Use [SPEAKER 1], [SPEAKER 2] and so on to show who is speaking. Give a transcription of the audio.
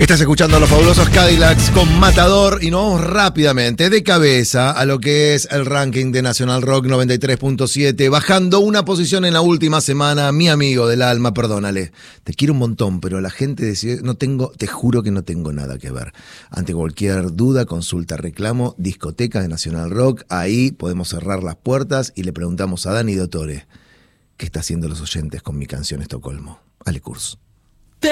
[SPEAKER 1] Estás escuchando a los fabulosos Cadillacs con Matador y nos vamos rápidamente de cabeza a lo que es el ranking de Nacional Rock 93.7, bajando una posición en la última semana. Mi amigo del alma, perdónale, te quiero un montón, pero la gente decide, te juro que no tengo nada que ver. Ante cualquier duda, consulta, reclamo, discoteca de Nacional Rock, ahí podemos cerrar las puertas y le preguntamos a Dani Dottore, ¿qué está haciendo los oyentes con mi canción Estocolmo? Ale Kurz.